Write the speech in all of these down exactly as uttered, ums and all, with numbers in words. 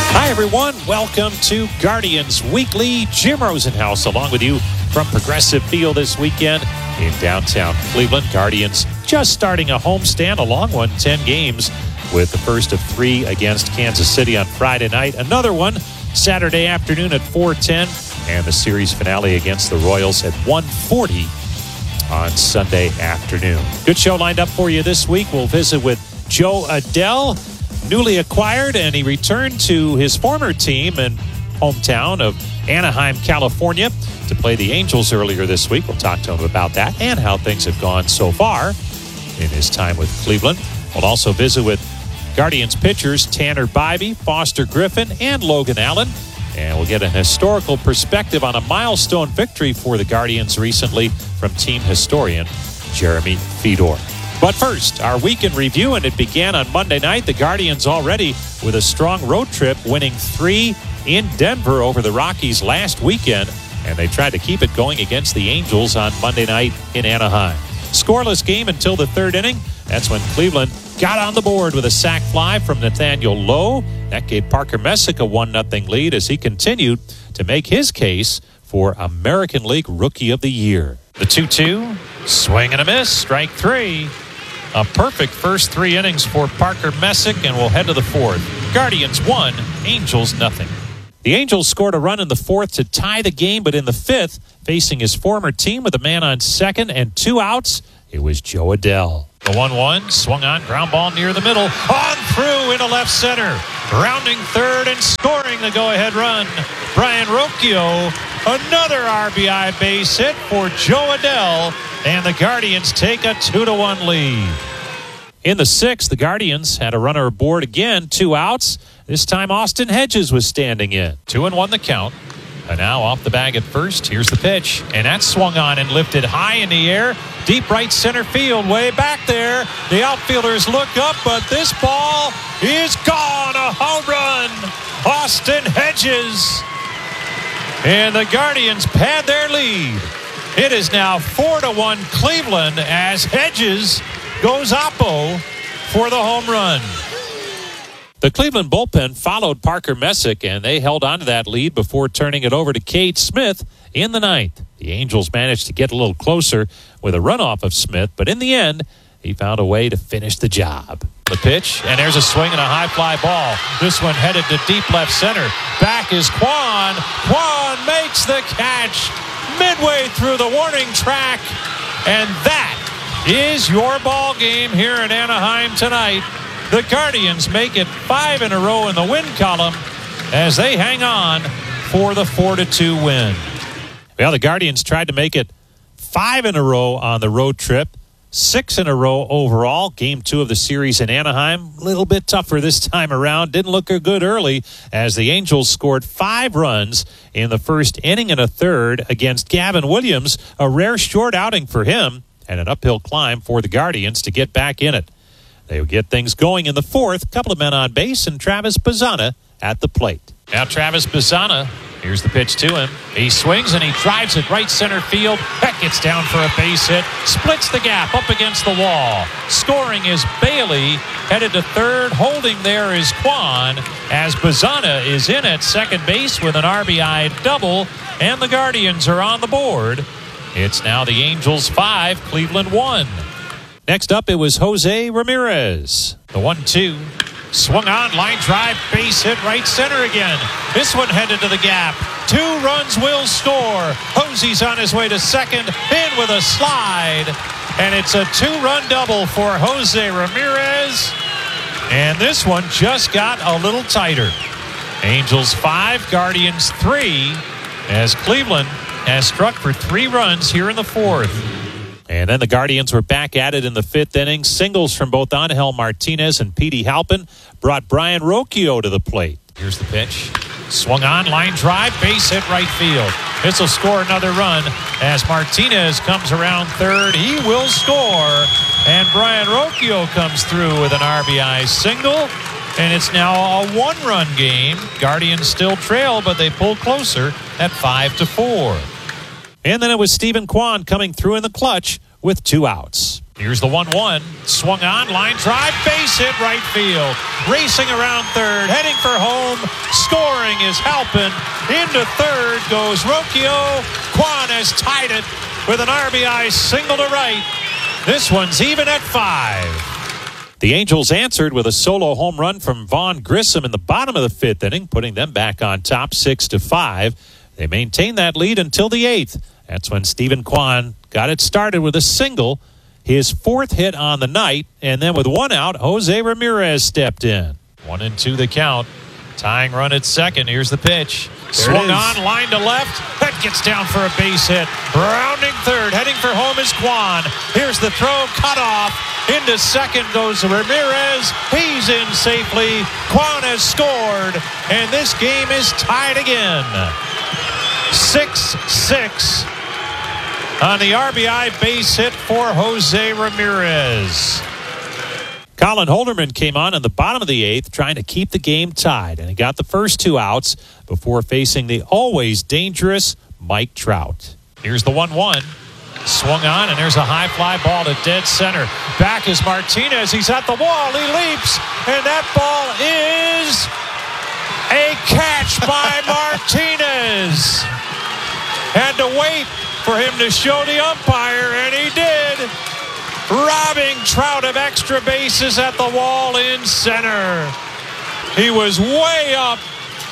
Hi, everyone. Welcome to Guardians Weekly. Jim Rosenhaus along with you from Progressive Field this weekend in downtown Cleveland. Guardians just starting a homestand, a long one, ten games, with the first of three against Kansas City on Friday night. Another one Saturday afternoon at four ten, and the series finale against the Royals at one forty on Sunday afternoon. Good show lined up for you this week. We'll visit with Joe Adell, newly acquired, and he returned to his former team and hometown of Anaheim, California, to play the Angels earlier this week. We'll talk to him about that and how things have gone so far in his time with Cleveland. We'll also visit with Guardians pitchers Tanner Bibee, Foster Griffin, and Logan Allen. And we'll get an historical perspective on a milestone victory for the Guardians recently from team historian Jeremy Fedor. But first, our weekend review, and it began on Monday night. The Guardians already with a strong road trip, winning three in Denver over the Rockies last weekend, and they tried to keep it going against the Angels on Monday night in Anaheim. Scoreless game until the third inning. That's when Cleveland got on the board with a sac fly from Nathaniel Lowe. That gave Parker Messick a one nothing lead as he continued to make his case for American League Rookie of the Year. The two two, swing and a miss, strike three. A perfect first three innings for Parker Messick, and we'll head to the fourth. Guardians one, Angels nothing. The Angels scored a run in the fourth to tie the game, but in the fifth, facing his former team with a man on second and two outs, it was Joe Adell. The one one, swung on, ground ball near the middle, on through into left center, rounding third and scoring the go-ahead run. Brayan Rocchio, another R B I base hit for Joe Adell, and the Guardians take a two to one lead. In the sixth, the Guardians had a runner aboard again, two outs. This time Austin Hedges was standing in. Two and one the count. And now off the bag at first. Here's the pitch. And that's swung on and lifted high in the air. Deep right center field, way back there. The outfielders look up, but this ball is gone. A home run. Austin Hedges. And the Guardians pad their lead. It is now four to one Cleveland as Hedges goes oppo for the home run. The Cleveland bullpen followed Parker Messick, and they held on to that lead before turning it over to Cade Smith in the ninth. The Angels managed to get a little closer with a runoff of Smith, but in the end, he found a way to finish the job. The pitch, and there's a swing and a high fly ball. This one headed to deep left center. Back is Kwan. Kwan makes the catch midway through the warning track, and that is your ball game here in Anaheim tonight. The Guardians make it five in a row in the win column as they hang on for the four to two win. Well, the Guardians tried to make it five in a row on the road trip, six in a row overall. Game two of the series in Anaheim, a little bit tougher this time around. Didn't look good early as the Angels scored five runs in the first inning and a third against Gavin Williams. A rare short outing for him and an uphill climb for the Guardians to get back in it. They will get things going in the fourth. A couple of men on base and Travis Bazzana at the plate. Now Travis Bazzana, here's the pitch to him. He swings and he drives it right center field. That gets down for a base hit. Splits the gap up against the wall. Scoring is Bailey. Headed to third. Holding there is Kwan as Bazzana is in at second base with an R B I double. And the Guardians are on the board. It's now the Angels five, Cleveland one. Next up, it was Jose Ramirez. The one two. Swung on, line drive, base hit right center again. This one headed to the gap. Two runs will score. Jose's on his way to second, in with a slide. And it's a two-run double for Jose Ramirez. And this one just got a little tighter. Angels five, Guardians three, as Cleveland has struck for three runs here in the fourth. And then the Guardians were back at it in the fifth inning. Singles from both Angel Martinez and Petey Halpin brought Brayan Rocchio to the plate. Here's the pitch. Swung on, line drive, base hit right field. This will score another run as Martinez comes around third. He will score. And Brayan Rocchio comes through with an R B I single. And it's now a one-run game. Guardians still trail, but they pull closer at five to four. And then it was Stephen Kwan coming through in the clutch with two outs. Here's the one one. Swung on, line drive, base hit right field. Racing around third, heading for home. Scoring is Halpin. Into third goes Rocchio. Kwan has tied it with an R B I single to right. This one's even at five. The Angels answered with a solo home run from Vaughn Grissom in the bottom of the fifth inning, putting them back on top six to five. They maintained that lead until the eighth. That's when Steven Kwan got it started with a single, his fourth hit on the night, and then with one out, Jose Ramirez stepped in. One and two the count. Tying run at second. Here's the pitch. There Swung on, line to left. That gets down for a base hit. Rounding third, heading for home is Kwan. Here's the throw, cut off. Into second goes Ramirez. He's in safely. Kwan has scored, and this game is tied again. six six on the R B I base hit for Jose Ramirez. Colin Holderman came on in the bottom of the eighth, trying to keep the game tied, and he got the first two outs before facing the always dangerous Mike Trout. Here's the one one. Swung on, and there's a high fly ball to dead center. Back is Martinez. He's at the wall. He leaps, and that ball is a catch by Martinez. Had to wait for him to show the umpire, and he did. Robbing Trout of extra bases at the wall in center. He was way up,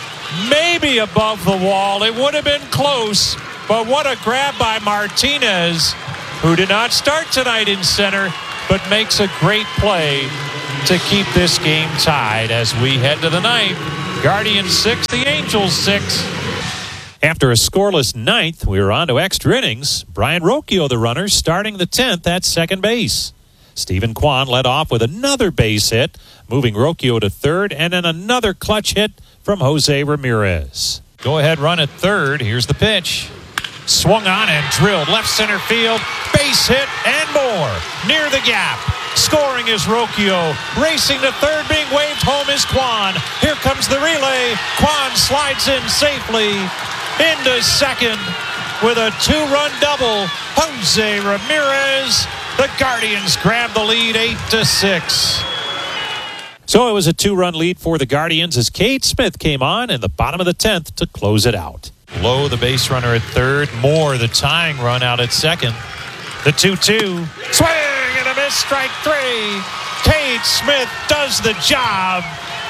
maybe above the wall. It would have been close, but what a grab by Martinez, who did not start tonight in center, but makes a great play to keep this game tied as we head to the ninth. Guardians six, the Angels six. After a scoreless ninth, we were on to extra innings. Brian Rocchio, the runner, starting the tenth at second base. Steven Kwan led off with another base hit, moving Rocchio to third, and then another clutch hit from Jose Ramirez. Go-ahead run at third. Here's the pitch. Swung on and drilled left center field. Base hit and more. Near the gap. Scoring is Rocchio. Racing to third, being waved home is Kwan. Here comes the relay. Kwan slides in safely. Into second with a two-run double. Jose Ramirez. The Guardians grab the lead eight to six. So it was a two-run lead for the Guardians as Cade Smith came on in the bottom of the tenth to close it out. Lowe, the base runner at third. Moore, the tying run out at second. The two two. Swing and a miss, strike three. Cade Smith does the job.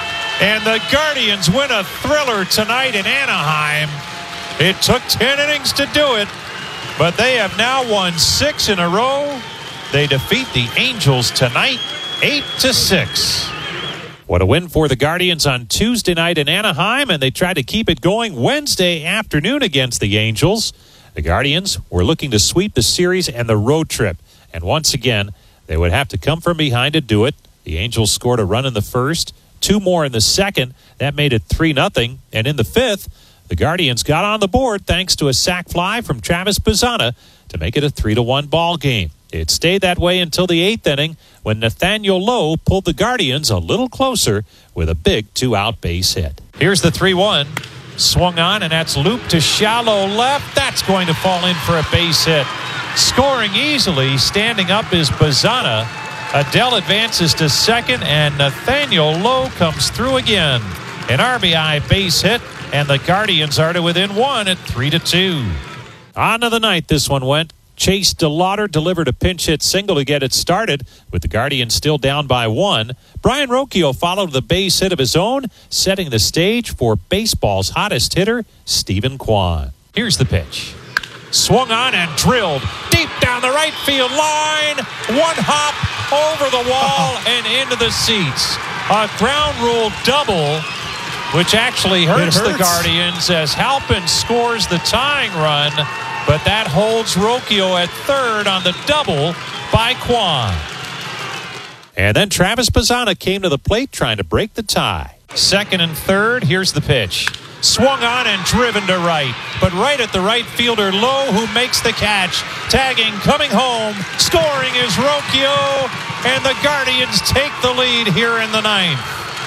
And the Guardians win a thriller tonight in Anaheim. It took ten innings to do it, but they have now won six in a row. They defeat the Angels tonight, eight to six. What a win for the Guardians on Tuesday night in Anaheim, and they tried to keep it going Wednesday afternoon against the Angels. The Guardians were looking to sweep the series and the road trip, and once again, they would have to come from behind to do it. The Angels scored a run in the first, two more in the second. That made it three nothing, and in the fifth, the Guardians got on the board thanks to a sac fly from Travis Bazzana to make it a three to one ball game. It stayed that way until the eighth inning when Nathaniel Lowe pulled the Guardians a little closer with a big two-out base hit. Here's the three one. Swung on, and that's looped to shallow left. That's going to fall in for a base hit. Scoring easily, standing up is Bazzana. Adele advances to second, and Nathaniel Lowe comes through again. An R B I base hit, and the Guardians are to within one at three to two. On to the ninth, this one went. Chase DeLauder delivered a pinch hit single to get it started, with the Guardians still down by one. Brian Rocchio followed the base hit of his own, setting the stage for baseball's hottest hitter, Steven Kwan. Here's the pitch. Swung on and drilled deep down the right field line. One hop over the wall and into the seats. A ground rule double, which actually hurts, hurts the Guardians as Halpin scores the tying run, but that holds Rocchio at third on the double by Kwan. And then Travis Bazzana came to the plate trying to break the tie. Second and third, here's the pitch. Swung on and driven to right, but right at the right fielder, Lowe, who makes the catch. Tagging, coming home, scoring is Rocchio, and the Guardians take the lead here in the ninth.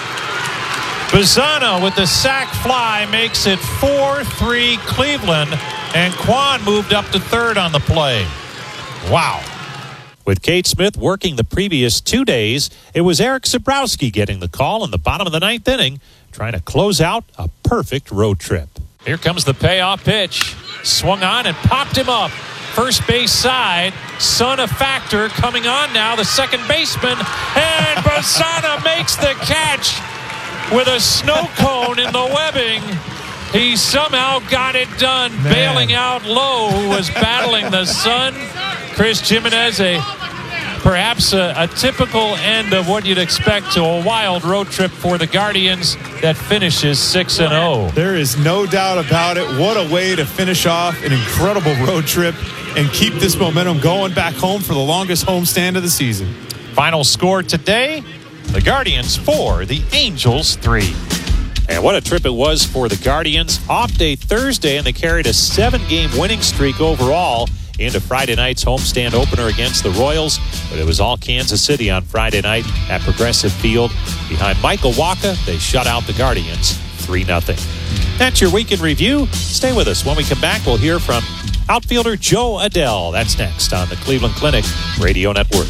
Bazzana with the sac fly makes it four three Cleveland, and Kwan moved up to third on the play. Wow. With Kate Smith working the previous two days, it was Eric Zabrowski getting the call in the bottom of the ninth inning, trying to close out a perfect road trip. Here comes the payoff pitch. Swung on and popped him up. First base side, Son of Factor coming on now, the second baseman, and Bassana makes the catch with a snow cone in the webbing. He somehow got it done, Man. bailing out Lowe, who was battling the sun. Chris Jimenez, a perhaps a, a typical end of what you'd expect to a wild road trip for the Guardians that finishes six and oh. There is no doubt about it. What a way to finish off an incredible road trip and keep this momentum going back home for the longest homestand of the season. Final score today, the Guardians four, the Angels three. And what a trip it was for the Guardians. Off day Thursday, and they carried a seven-game winning streak overall into Friday night's homestand opener against the Royals. But it was all Kansas City on Friday night at Progressive Field. Behind Michael Wacha, they shut out the Guardians three nothing. That's your week in review. Stay with us. When we come back, we'll hear from outfielder Jo Adell. That's next on the Cleveland Clinic Radio Network.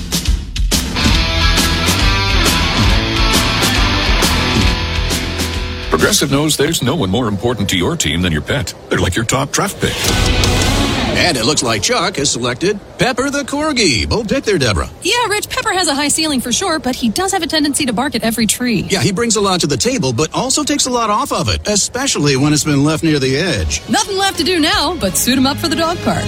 Progressive knows there's no one more important to your team than your pet. They're like your top draft pick. And it looks like Chuck has selected Pepper the Corgi. Bold pick there, Deborah. Yeah, Rich, Pepper has a high ceiling for sure, but he does have a tendency to bark at every tree. Yeah, he brings a lot to the table, but also takes a lot off of it, especially when it's been left near the edge. Nothing left to do now but suit him up for the dog park.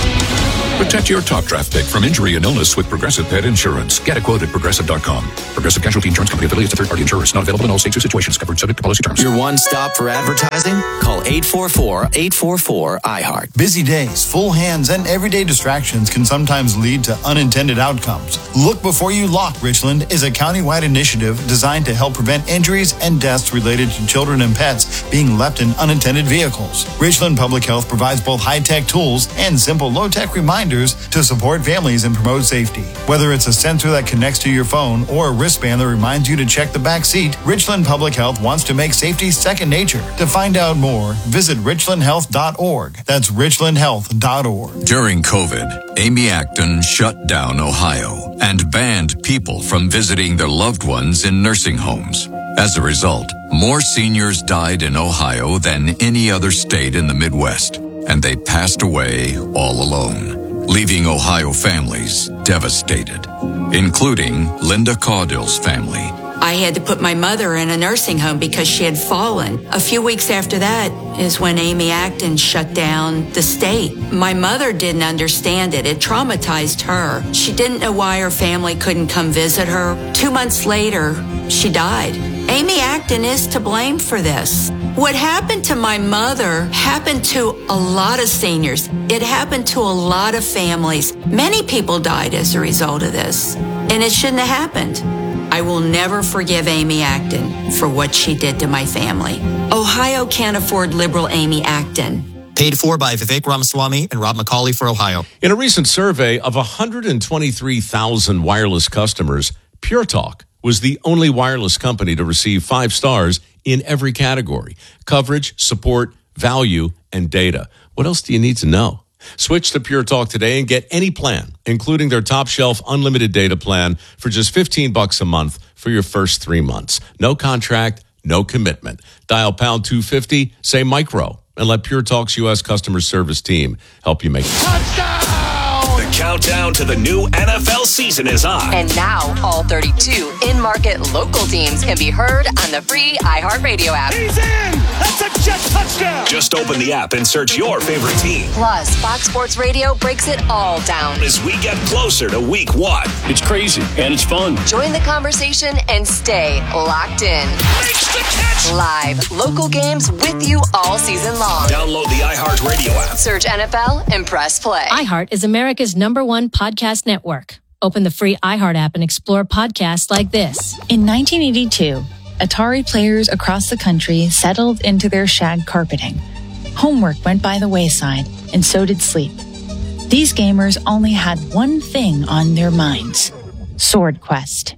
Protect your top draft pick from injury and illness with Progressive Pet Insurance. Get a quote at Progressive dot com. Progressive Casualty Insurance Company affiliates of third-party insurers. Not available in all states or situations. Covered subject to policy terms. Your one stop for advertising? Call eight four four, eight four four, I heart. Busy days, full hands, and everyday distractions can sometimes lead to unintended outcomes. Look Before You Lock Richland is a countywide initiative designed to help prevent injuries and deaths related to children and pets being left in unintended vehicles. Richland Public Health provides both high-tech tools and simple low-tech reminders to support families and promote safety. Whether it's a sensor that connects to your phone or a wristband that reminds you to check the back seat, Richland Public Health wants to make safety second nature. To find out more, visit richland health dot org. That's richland health dot org. During COVID, Amy Acton shut down Ohio and banned people from visiting their loved ones in nursing homes. As a result, more seniors died in Ohio than any other state in the Midwest, and they passed away all alone, leaving Ohio families devastated, including Linda Caudill's family. I had to put my mother in a nursing home because she had fallen. A few weeks after that is when Amy Acton shut down the state. My mother didn't understand it. It traumatized her. She didn't know why her family couldn't come visit her. Two months later, she died. Amy Acton is to blame for this. What happened to my mother happened to a lot of seniors. It happened to a lot of families. Many people died as a result of this, and it shouldn't have happened. I will never forgive Amy Acton for what she did to my family. Ohio can't afford liberal Amy Acton. Paid for by Vivek Ramaswamy and Rob McCauley for Ohio. In a recent survey of one hundred twenty-three thousand wireless customers, Pure Talk was the only wireless company to receive five stars in every category: coverage, support, value, and data. What else do you need to know? Switch to Pure Talk today and get any plan, including their top shelf unlimited data plan for just fifteen bucks a month for your first three months. No contract, no commitment. Dial pound two fifty, say micro, and let Pure Talk's U S customer service team help you make it. Touchdown! The countdown to the new N F L season is on. And now all thirty-two in-market local teams can be heard on the free iHeartRadio app. He's in! That's a jet touchdown! Just open the app and search your favorite team. Plus, Fox Sports Radio breaks it all down as we get closer to week one. It's crazy and it's fun. Join the conversation and stay locked in. Makes the catch! Live local games with you all season long. Download the iHeartRadio app. Search N F L and press play. iHeart is America's number one podcast network. Open the free iHeart app and explore podcasts like this. In nineteen eighty-two, Atari players across the country settled into their shag carpeting. Homework went by the wayside, and so did sleep. These gamers only had one thing on their minds: Sword Quest.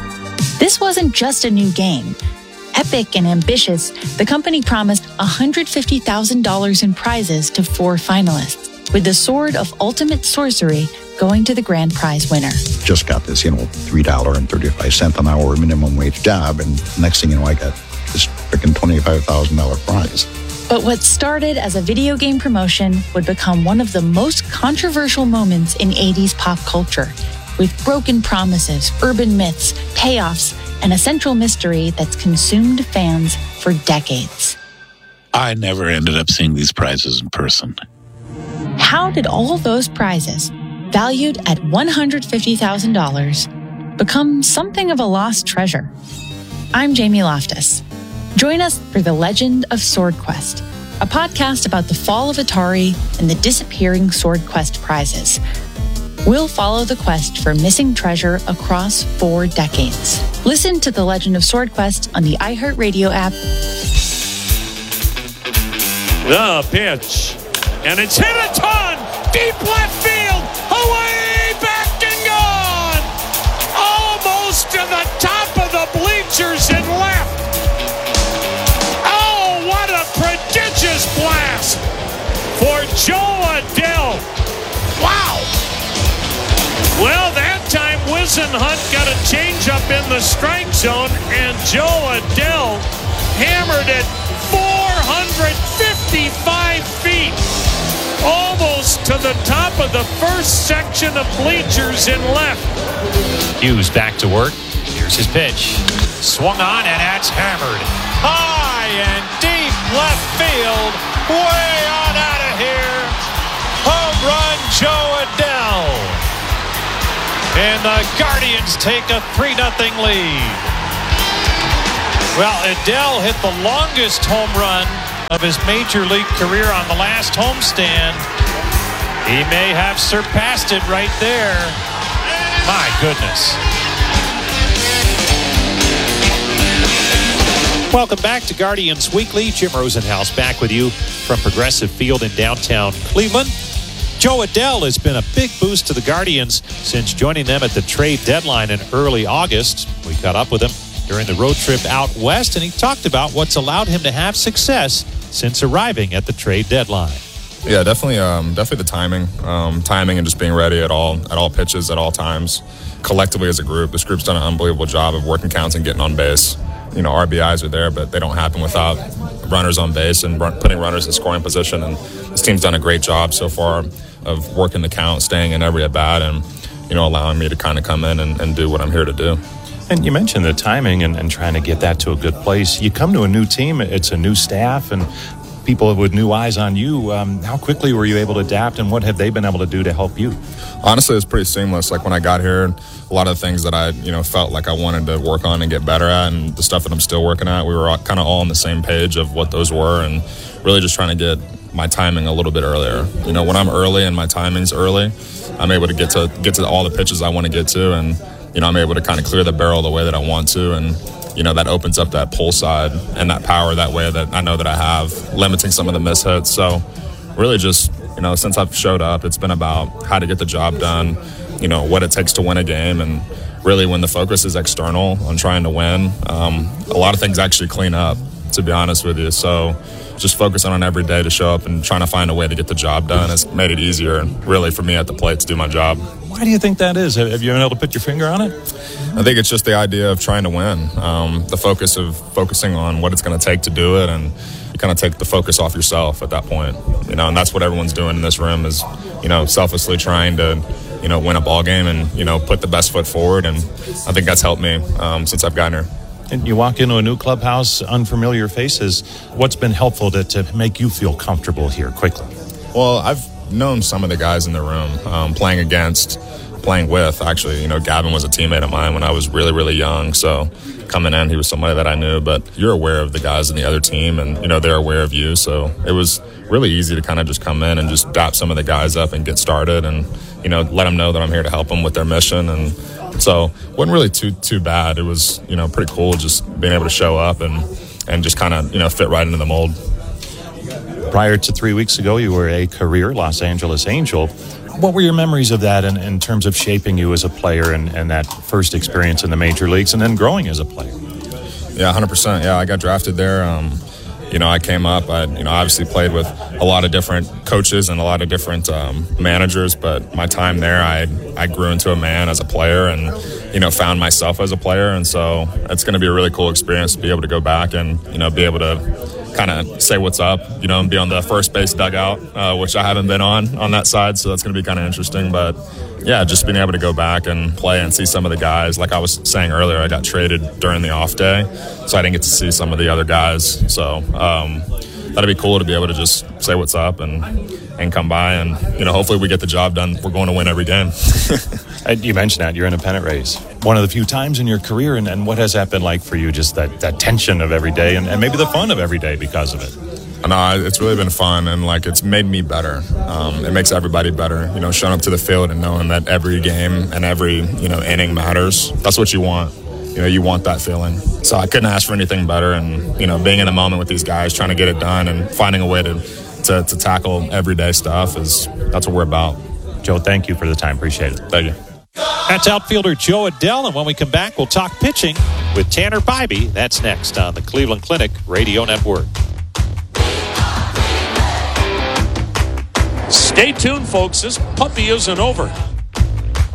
This wasn't just a new game. Epic and ambitious, the company promised one hundred fifty thousand dollars in prizes to four finalists, with the Sword of Ultimate Sorcery going to the grand prize winner. Just got this, you know, three dollars and thirty-five cents an hour minimum wage job, and next thing you know, I got this freaking twenty-five thousand dollars prize. But what started as a video game promotion would become one of the most controversial moments in eighties pop culture, with broken promises, urban myths, payoffs, and a central mystery that's consumed fans for decades. I never ended up seeing these prizes in person. How did all those prizes, valued at one hundred fifty thousand dollars, become something of a lost treasure? I'm Jamie Loftus. Join us for The Legend of Sword Quest, a podcast about the fall of Atari and the disappearing Sword Quest prizes. We'll follow the quest for missing treasure across four decades. Listen to The Legend of Sword Quest on the iHeartRadio app. The pitch. And it's hit a ton. Deep left field. Away, back and gone. Almost to the top of the bleachers and left. Oh, what a prodigious blast for Joe Adell. Wow. Well, that time Whisenhunt got a changeup in the strike zone, and Joe Adell hammered it four hundred fifty-five feet, almost to the top of the first section of bleachers in left. Hughes back to work. Here's his pitch. Swung on, and that's hammered high and deep left field. Way on out of here. Home run, Joe Adell. And the Guardians take a three nothing lead. Well, Adell hit the longest home run of his major league career on the last homestand. He may have surpassed it right there. My goodness. Welcome back to Guardians Weekly. Jim Rosenhaus back with you from Progressive Field in downtown Cleveland. Joe Adell has been a big boost to the Guardians since joining them at the trade deadline in early August. We caught up with him during the road trip out west, and he talked about what's allowed him to have success since arriving at the trade deadline. Yeah, definitely, um, definitely the timing, um, timing, and just being ready at all at all pitches at all times. Collectively as a group, this group's done an unbelievable job of working counts and getting on base. You know, R B Is are there, but they don't happen without runners on base and run, putting runners in scoring position. And this team's done a great job so far of working the count, staying in every at bat, and you know, allowing me to kind of come in and, and do what I'm here to do. And you mentioned the timing and, and trying to get that to a good place. You come to a new team, it's a new staff, and people with new eyes on you. Um, how quickly were you able to adapt, and what have they been able to do to help you? Honestly, it was pretty seamless. Like when I got here, a lot of the things that I, you know, felt like I wanted to work on and get better at, and the stuff that I'm still working at, we were kind of all on the same page of what those were, and really just trying to get my timing a little bit earlier. You know, when I'm early and my timing's early, I'm able to get to get to all the pitches I want to get to, and you know, I'm able to kind of clear the barrel the way that I want to, and you know, that opens up that pull side and that power that way that I know that I have, limiting some of the miss hits. So really just, you know, since I've showed up, it's been about how to get the job done, you know, what it takes to win a game. And really when the focus is external on trying to win, um, a lot of things actually clean up, to be honest with you. So just focusing on every day to show up and trying to find a way to get the job done has made it easier, really, for me at the plate to do my job. Why do you think that is? Have you been able to put your finger on it? I think it's just the idea of trying to win. Um, the focus of focusing on what it's going to take to do it, and you kind of take the focus off yourself at that point. You know, and that's what everyone's doing in this room is, you know, selflessly trying to, you know, win a ball game and, you know, put the best foot forward. And I think that's helped me um, since I've gotten here. And you walk into a new clubhouse, unfamiliar faces. What's been helpful to, to make you feel comfortable here quickly? Well, I've known some of the guys in the room, um, playing against, playing with. Actually, you know, Gavin was a teammate of mine when I was really, really young. So coming in, he was somebody that I knew. But you're aware of the guys in the other team, and, you know, they're aware of you. So it was really easy to kind of just come in and just dap some of the guys up and get started and, you know, let them know that I'm here to help them with their mission. And so it wasn't really too too bad. It was, you know, pretty cool just being able to show up and, and just kind of, you know, fit right into the mold. Prior to three weeks ago, you were a career Los Angeles Angel. What were your memories of that in, in terms of shaping you as a player and, and that first experience in the major leagues and then growing as a player? Yeah, one hundred percent. Yeah, I got drafted there. Um, you know, I came up, I, you know, obviously played with a lot of different coaches and a lot of different um, managers, but my time there, I, I grew into a man as a player and, you know, found myself as a player. And so it's going to be a really cool experience to be able to go back and, you know, be able to kind of say what's up, you know, and be on the first base dugout, uh, which I haven't been on on that side. So that's going to be kind of interesting. But yeah, just being able to go back and play and see some of the guys. Like I was saying earlier, I got traded during the off day, so I didn't get to see some of the other guys. So um, that'd be cool to be able to just say what's up and and come by and, you know, hopefully we get the job done. We're going to win every game. You mentioned that you're in a pennant race. One of the few times in your career, and, and what has that been like for you? Just that, that tension of every day and, and maybe the fun of every day because of it. No, it's really been fun, and like it's made me better. Um, it makes everybody better. You know, showing up to the field and knowing that every game and every, you know, inning matters. That's what you want. You know, you want that feeling. So I couldn't ask for anything better. And, you know, being in a moment with these guys, trying to get it done and finding a way to, to, to tackle everyday stuff is that's what we're about. Joe, thank you for the time. Appreciate it. Thank you. That's outfielder Jo Adell, and when we come back, we'll talk pitching with Tanner Bybee. That's next on the Cleveland Clinic Radio Network. Stay tuned, folks. This puppy isn't over.